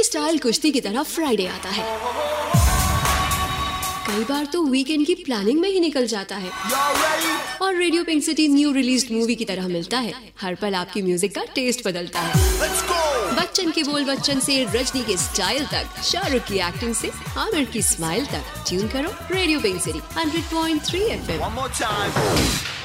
Free style कुश्ती की तरह फ्राइडे आता है, कई बार तो वीकेंड की प्लानिंग में ही निकल जाता है। और radio pink city new released movie की तरह मिलता है, हर पल आपकी म्यूजिक का टेस्ट बदलता है। बच्चन के बोल बच्चन से रजनी के स्टाइल तक, शाहरुख की एक्टिंग से आमिर की स्माइल तक, ट्यून करो radio pink city 100.3 FM।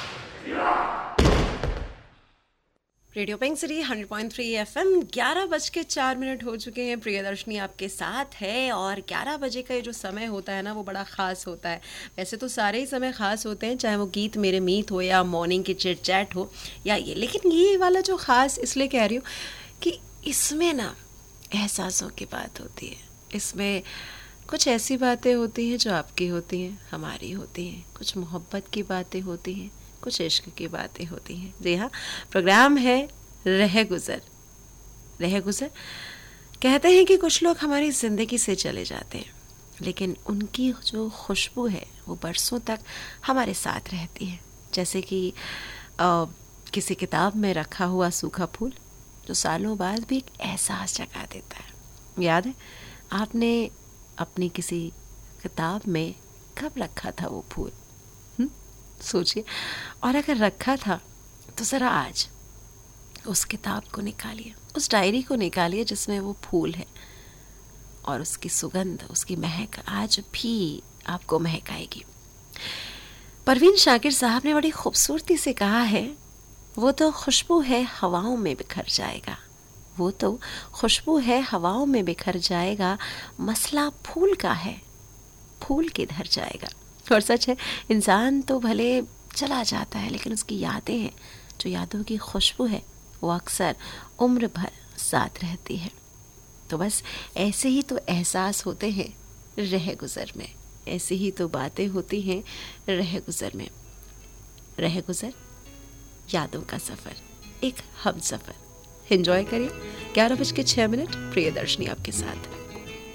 Radio pink city 100.3 FM। 11:04 हो चुके हैं। प्रियदर्शनी आपके साथ है और 11 बजे का ये जो समय होता है ना, वो बड़ा ख़ास होता है। वैसे तो सारे ही समय ख़ास होते हैं, चाहे वो गीत मेरे मीत हो या मॉर्निंग की चिट चैट हो या ये, लेकिन ये वाला जो ख़ास इसलिए कह रही हूँ कि इसमें ना एहसासों की बात होती है। इसमें कुछ ऐसी बातें होती हैं जो आपकी होती हैं, हमारी होती हैं, कुछ मोहब्बत की बातें होती हैं, कुछ इश्क की बातें होती हैं। जी हाँ, प्रोग्राम है रह गुज़र। रह गुज़र कहते हैं कि कुछ लोग हमारी ज़िंदगी से चले जाते हैं, लेकिन उनकी जो खुशबू है वो बरसों तक हमारे साथ रहती है। जैसे कि किसी किताब में रखा हुआ सूखा फूल जो सालों बाद भी एक एहसास जगा देता है। याद है आपने अपनी किसी किताब में कब रखा था वो फूल? सोचिए, और अगर रखा था तो ज़रा आज उस किताब को निकालिए, उस डायरी को निकालिए जिसमें वो फूल है, और उसकी सुगंध, उसकी महक आज भी आपको महकाएगी। परवीन शाकिर साहब ने बड़ी खूबसूरती से कहा है, वो तो खुशबू है हवाओं में बिखर जाएगा, वो तो खुशबू है हवाओं में बिखर जाएगा, मसला फूल का है, फूल किधर जाएगा। और सच है, इंसान तो भले चला जाता है, लेकिन उसकी यादें हैं, जो यादों की खुशबू है, वो अक्सर उम्र भर साथ रहती है। तो बस ऐसे ही तो एहसास होते हैं रह गुज़र में, ऐसी ही तो बातें होती हैं रह गुज़र में। रह गुज़र, यादों का सफ़र, एक हम सफ़र। एंजॉय करिए। 11:06 प्रियदर्शनी आपके साथ।